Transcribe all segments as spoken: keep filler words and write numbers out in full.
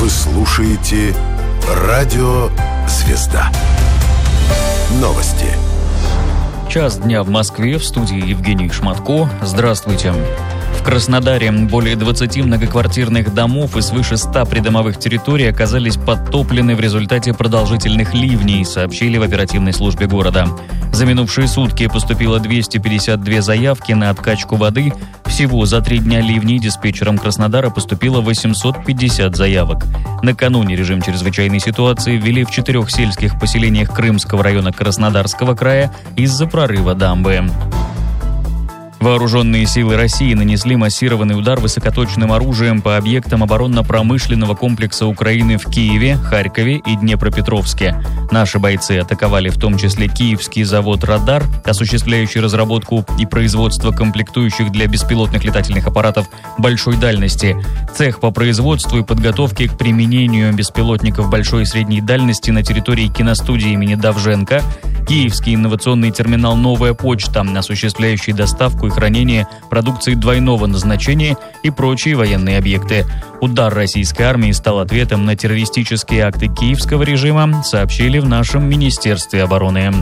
Вы слушаете «Радио Звезда». Новости. Час дня в Москве, в студии Евгений Шматко. Здравствуйте. В Краснодаре более двадцати многоквартирных домов и свыше ста придомовых территорий оказались подтоплены в результате продолжительных ливней, сообщили в оперативной службе города. За минувшие сутки поступило двести пятьдесят две заявки на откачку воды. Всего за три дня ливней диспетчерам Краснодара поступило восемьсот пятьдесят заявок. Накануне режим чрезвычайной ситуации ввели в четырех сельских поселениях Крымского района Краснодарского края из-за прорыва дамбы. Вооруженные силы России нанесли массированный удар высокоточным оружием по объектам оборонно-промышленного комплекса Украины в Киеве, Харькове и Днепропетровске. Наши бойцы атаковали в том числе киевский завод «Радар», осуществляющий разработку и производство комплектующих для беспилотных летательных аппаратов большой дальности, цех по производству и подготовке к применению беспилотников большой и средней дальности на территории киностудии имени Давженко, Киевский инновационный терминал «Новая почта», осуществляющий доставку и хранение продукции двойного назначения и прочие военные объекты. Удар российской армии стал ответом на террористические акты киевского режима, сообщили в нашем Министерстве обороны.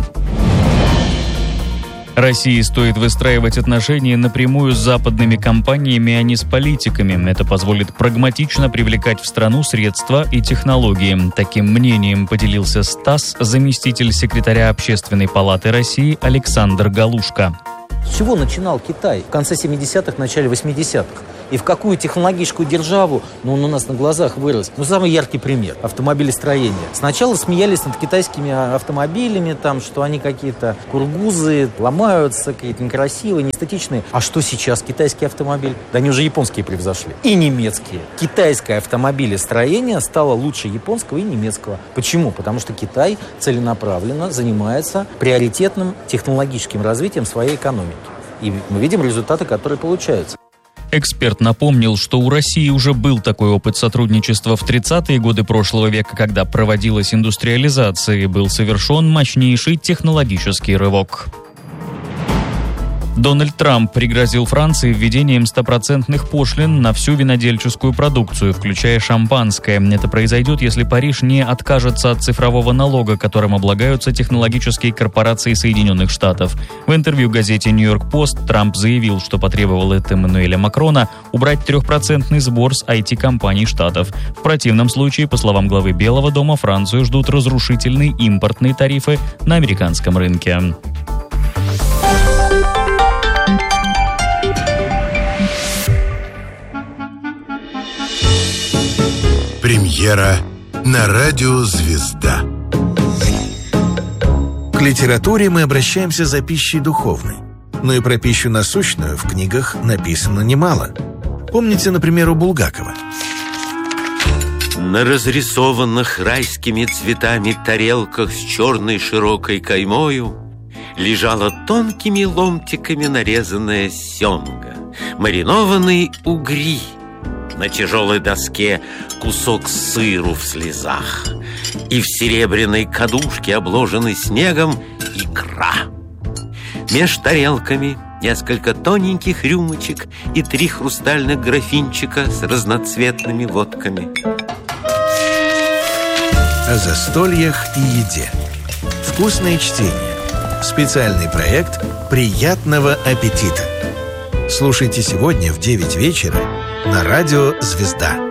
России стоит выстраивать отношения напрямую с западными компаниями, а не с политиками. Это позволит прагматично привлекать в страну средства и технологии. Таким мнением поделился СТАСС, заместитель секретаря Общественной палаты России Александр Галушко. С чего начинал Китай в конце семидесятых, начале восьмидесятых? И в какую технологическую державу, ну, он у нас на глазах вырос. Ну, самый яркий пример – автомобилестроение. Сначала смеялись над китайскими автомобилями, там, что они какие-то кургузы, ломаются, какие-то некрасивые, неэстетичные. А что сейчас китайский автомобиль? Да они уже японские превзошли. И немецкие. Китайское автомобилестроение стало лучше японского и немецкого. Почему? Потому что Китай целенаправленно занимается приоритетным технологическим развитием своей экономики. И мы видим результаты, которые получаются. Эксперт напомнил, что у России уже был такой опыт сотрудничества в тридцатые годы прошлого века, когда проводилась индустриализация и был совершен мощнейший технологический рывок. Дональд Трамп пригрозил Франции введением стопроцентных пошлин на всю винодельческую продукцию, включая шампанское. Это произойдет, если Париж не откажется от цифрового налога, которым облагаются технологические корпорации Соединенных Штатов. В интервью газете «Нью-Йорк Пост» Трамп заявил, что потребовал от Эммануэля Макрона убрать трехпроцентный сбор с ай ти-компаний Штатов. В противном случае, по словам главы Белого дома, Францию ждут разрушительные импортные тарифы на американском рынке. Премьера на радио «Звезда». К литературе мы обращаемся за пищей духовной. Но и про пищу насущную в книгах написано немало. Помните, например, у Булгакова? На разрисованных райскими цветами тарелках с черной широкой каймою лежала тонкими ломтиками нарезанная семга, маринованные угри, на тяжелой доске кусок сыру в слезах, и в серебряной кадушке, обложенной снегом, икра. Меж тарелками несколько тоненьких рюмочек и три хрустальных графинчика с разноцветными водками. О застольях и еде. Вкусное чтение. Специальный проект «Приятного аппетита». Слушайте сегодня в девять вечера на радио «Звезда».